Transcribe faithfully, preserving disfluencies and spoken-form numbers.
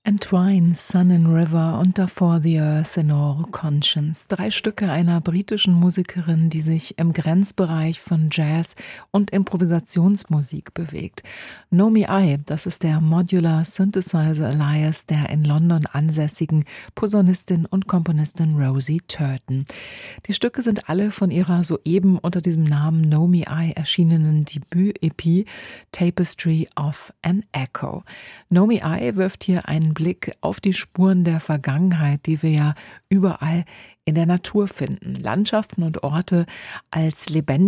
Entwine, Sun and River und davor The Earth in All Conscience. Drei Stücke einer britischen Musikerin, die sich im Grenzbereich von Jazz und Improvisationsmusik bewegt. Know Me I, das ist der Modular Synthesizer Alias der in London ansässigen Posaunistin und Komponistin Rosie Turton. Die Stücke sind alle von ihrer soeben unter diesem Namen Know Me I erschienenen Debüt-E P Tapestry of an Echo. Know Me I wirft hier einen Blick auf die Spuren der Vergangenheit, die wir ja überall in der Natur finden. Landschaften und Orte als lebendige